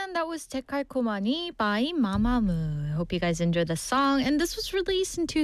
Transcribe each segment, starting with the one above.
And that was Tekalkomani by Mamamoo. Hope you guys enjoyed the song. And this was released in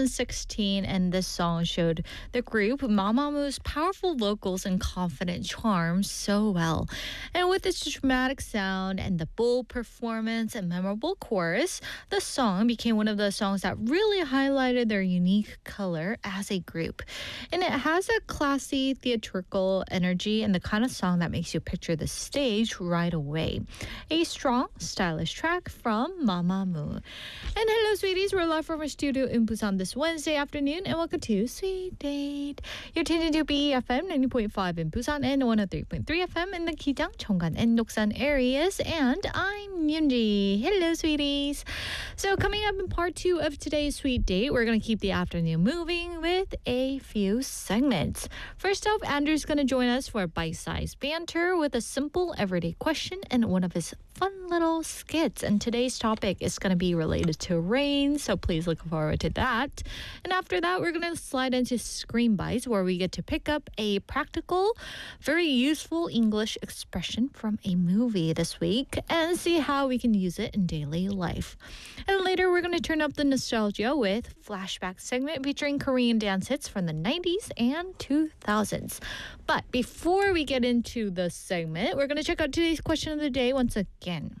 2016. And this song showed the group Mamamoo's powerful vocals and confident charm so well. And with its dramatic sound and the bold performance and memorable chorus, the song became one of the songs that really highlighted their unique color as a group. And it has a classy, theatrical energy and the kind of song that makes you picture the stage right away. A strong, stylish track from Mamamoo. And hello, sweeties. We're live from our studio in Busan this Wednesday afternoon, and welcome to Sweet Date. You're tuned into BEFM 90.5 in Busan and 103.3 FM in the Kijang, Cheonggan, and Doksan areas. And I'm Yoonji. Hello, sweeties. So coming up in part 2 of today's Sweet Date, we're going to keep the afternoon moving with a few segments. First up, Andrew's going to join us for a bite-sized banter with a simple everyday question and one of his fun little skits. And today's topic is going to be related to rain, so please look forward to that. And after that, we're going to slide into Screen Bites, where we get to pick up a practical, very useful English expression from a movie this week and see how we can use it in daily life. And later, we're going to turn up the nostalgia with Flashback segment featuring Korean dance hits from the 90s and 2000s. But before we get into the segment, we're going to check out today's question of the day once again.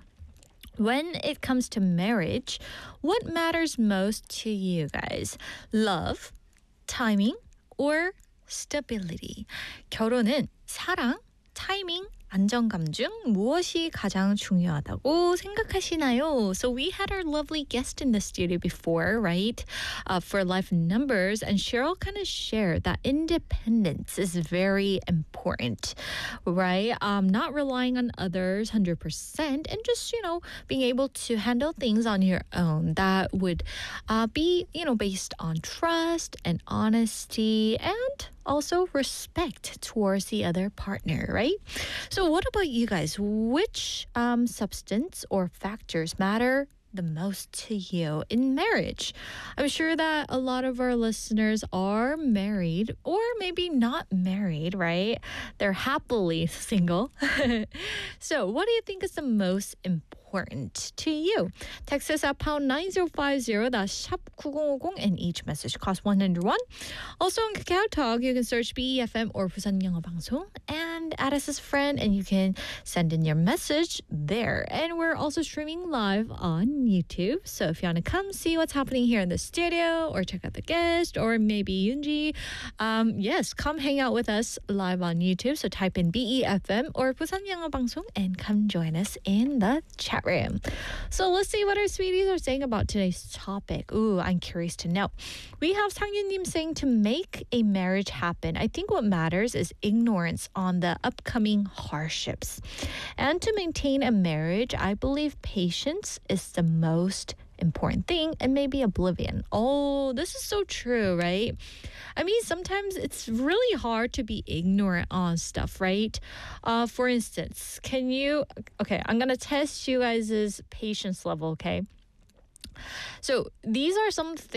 When it comes to marriage, what matters most to you guys? Love, timing, or stability? 결혼은 사랑, 타이밍, 안정감 중 무엇이 가장 중요하다고 생각하시나요? So we had our lovely guest in the studio before, right? For Life Numbers, and Cheryl kind of shared that independence is very important, right? Not relying on others 100% and just, being able to handle things on your own. That would be, based on trust and honesty and also respect towards the other partner, right? So what about you guys? Which substance or factors matter the most to you in marriage? I'm sure that a lot of our listeners are married or maybe not married, right? They're happily single. So what do you think is the most important to you? Text us at pound 9050, that's 샵 9050, and each message costs 101. Also on Kakao Talk, you can search BEFM or Busan 영어 방송 and add us as a friend, and you can send in your message there. And we're also streaming live on YouTube. So if you want to come see what's happening here in the studio or check out the guest or maybe Yoonji, yes, come hang out with us live on YouTube. So type in BEFM or Busan 영어 방송 and come join us in the chat room. So let's see what our sweeties are saying about today's topic. Ooh, I'm curious to know. We have Sang-Yun-nim saying to make a marriage happen, I think what matters is ignorance on the upcoming hardships. And to maintain a marriage, I believe patience is the most important thing, and maybe oblivion. Oh, this is so true, right? I mean, sometimes it's really hard to be ignorant on stuff, right? For instance, I'm going to test you guys' patience level, okay? So these are some